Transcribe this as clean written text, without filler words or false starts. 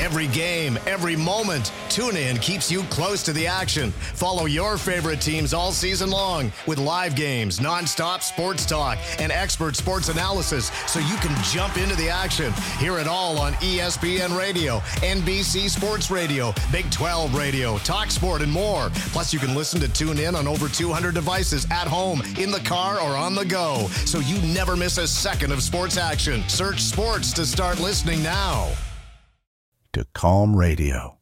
Every game, every moment, TuneIn keeps you close to the action. Follow your favorite teams all season long with live games, nonstop sports talk, and expert sports analysis so you can jump into the action. Hear it all on ESPN Radio, NBC Sports Radio, Big 12 Radio, Talk Sport, and more. Plus, you can listen to TuneIn on over 200 devices at home, in the car, or on the go, so you never miss a second of sports action. Search sports to start listening now. To Calm Radio.